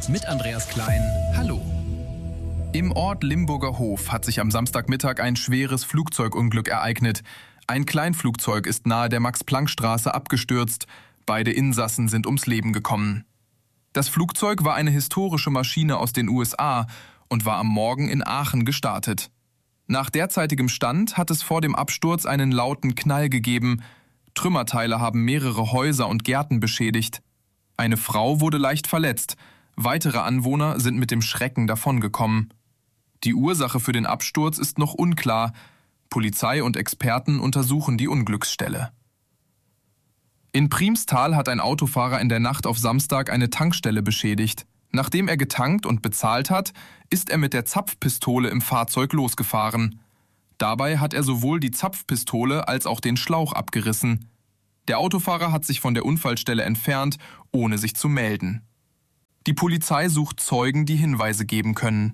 mit Andreas Klein. Hallo. Im Ort Limburger Hof hat sich am Samstagmittag ein schweres Flugzeugunglück ereignet. Ein Kleinflugzeug ist nahe der Max-Planck-Straße abgestürzt. Beide Insassen sind ums Leben gekommen. Das Flugzeug war eine historische Maschine aus den USA und war am Morgen in Aachen gestartet. Nach derzeitigem Stand hat es vor dem Absturz einen lauten Knall gegeben. Trümmerteile haben mehrere Häuser und Gärten beschädigt. Eine Frau wurde leicht verletzt. Weitere Anwohner sind mit dem Schrecken davongekommen. Die Ursache für den Absturz ist noch unklar. Polizei und Experten untersuchen die Unglücksstelle. In Priemstal hat ein Autofahrer in der Nacht auf Samstag eine Tankstelle beschädigt. Nachdem er getankt und bezahlt hat, ist er mit der Zapfpistole im Fahrzeug losgefahren. Dabei hat er sowohl die Zapfpistole als auch den Schlauch abgerissen. Der Autofahrer hat sich von der Unfallstelle entfernt, ohne sich zu melden. Die Polizei sucht Zeugen, die Hinweise geben können.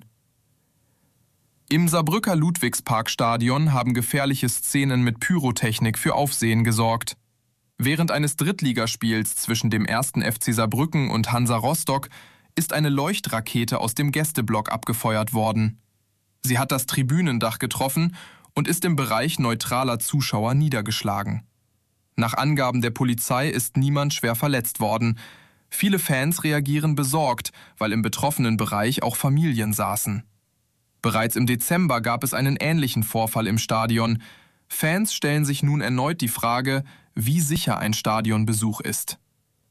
Im Saarbrücker Ludwigsparkstadion haben gefährliche Szenen mit Pyrotechnik für Aufsehen gesorgt. Während eines Drittligaspiels zwischen dem 1. FC Saarbrücken und Hansa Rostock ist eine Leuchtrakete aus dem Gästeblock abgefeuert worden. Sie hat das Tribünendach getroffen und ist im Bereich neutraler Zuschauer niedergeschlagen. Nach Angaben der Polizei ist niemand schwer verletzt worden. Viele Fans reagieren besorgt, weil im betroffenen Bereich auch Familien saßen. Bereits im Dezember gab es einen ähnlichen Vorfall im Stadion. Fans stellen sich nun erneut die Frage, wie sicher ein Stadionbesuch ist.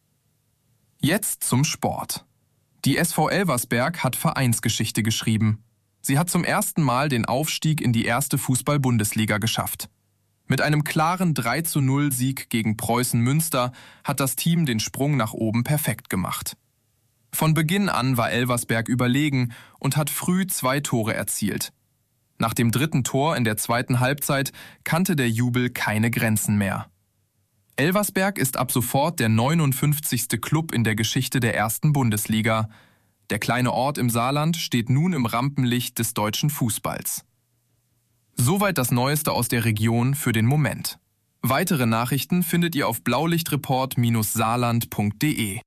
Jetzt zum Sport. Die SV Elversberg hat Vereinsgeschichte geschrieben. Sie hat zum ersten Mal den Aufstieg in die erste Fußball-Bundesliga geschafft. Mit einem klaren 3:0-Sieg gegen Preußen Münster hat das Team den Sprung nach oben perfekt gemacht. Von Beginn an war Elversberg überlegen und hat früh 2 Tore erzielt. Nach dem 3. Tor in der 2. Halbzeit kannte der Jubel keine Grenzen mehr. Elversberg ist ab sofort der 59. Klub in der Geschichte der ersten Bundesliga. Der kleine Ort im Saarland steht nun im Rampenlicht des deutschen Fußballs. Soweit das Neueste aus der Region für den Moment. Weitere Nachrichten findet ihr auf blaulichtreport-saarland.de.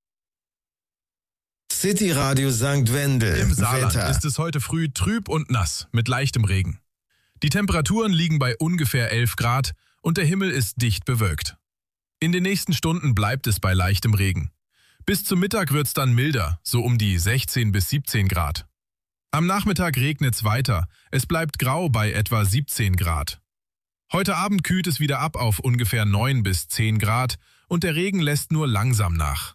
City Radio St. Wendel. Im Saarland Wetter. ist es heute früh trüb und nass mit leichtem Regen. Die Temperaturen liegen bei ungefähr 11 Grad und der Himmel ist dicht bewölkt. In den nächsten Stunden bleibt es bei leichtem Regen. Bis zum Mittag wird's dann milder, so um die 16 bis 17 Grad. Am Nachmittag regnet's weiter, es bleibt grau bei etwa 17 Grad. Heute Abend kühlt es wieder ab auf ungefähr 9 bis 10 Grad und der Regen lässt nur langsam nach.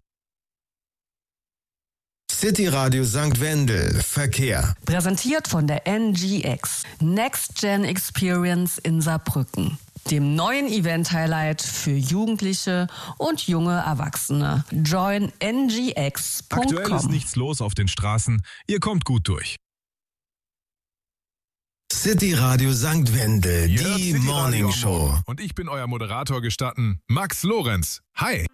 City Radio St. Wendel. Verkehr. Präsentiert von der NGX. Next Gen Experience in Saarbrücken. Dem neuen Event-Highlight für Jugendliche und junge Erwachsene. Join ngx.com. Aktuell ist nichts los auf den Straßen, ihr kommt gut durch. City Radio St. Wendel. Ihr hört Die City Morning Radio am Show. Morgen. Und ich bin euer Moderator, gestatten, Max Lorenz. Hi!